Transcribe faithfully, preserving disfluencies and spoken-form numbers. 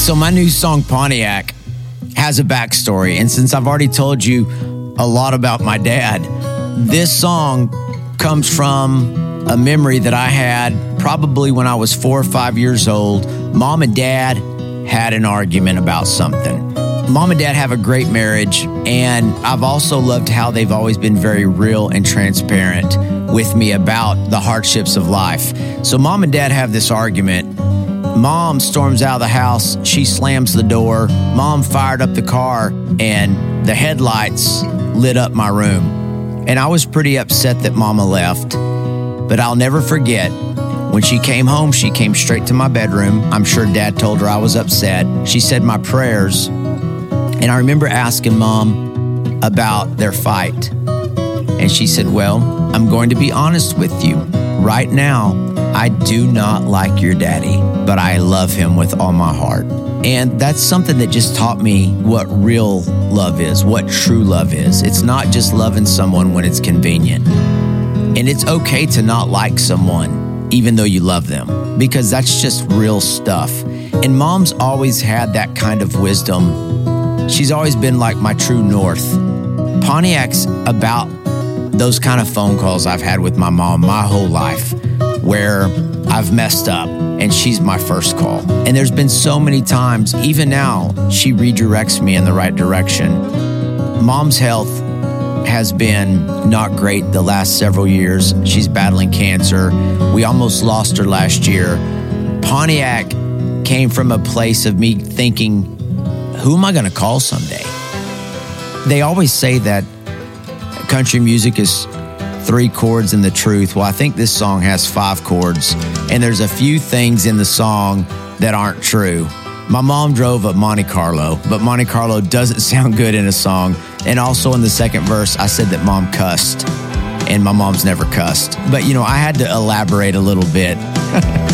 So my new song, Pontiac, has a backstory. And since I've already told you a lot about my dad, this song comes from a memory that I had probably when I was four or five years old. Mom and Dad had an argument about something. Mom and Dad have a great marriage, and I've also loved how they've always been very real and transparent with me about the hardships of life. So Mom and Dad have this argument. Mom storms out of the house. She slams the door. Mom fired up the car, and the headlights lit up my room. And I was pretty upset that Mama left, but I'll never forget when she came home, she came straight to my bedroom. I'm sure Dad told her I was upset. She said my prayers, and I remember asking Mom about their fight. And she said, well, I'm going to be honest with you. Right now, I do not like your daddy, but I love him with all my heart. And that's something that just taught me what real love is, what true love is. It's not just loving someone when it's convenient. And it's okay to not like someone, even though you love them, because that's just real stuff. And Mom's always had that kind of wisdom. She's always been like my true north. Pontiac's about those kind of phone calls I've had with my mom my whole life, where I've messed up and she's my first call. And there's been so many times, even now, she redirects me in the right direction. Mom's health has been not great the last several years. She's battling cancer. We almost lost her last year. Pontiac came from a place of me thinking, who am I going to call someday? They always say that country music is three chords and the truth. Well, I think this song has five chords, and there's a few things in the song that aren't true. My mom drove a Monte Carlo, but Monte Carlo doesn't sound good in a song. And also in the second verse, I said that Mom cussed, and my mom's never cussed. But, you know, I had to elaborate a little bit.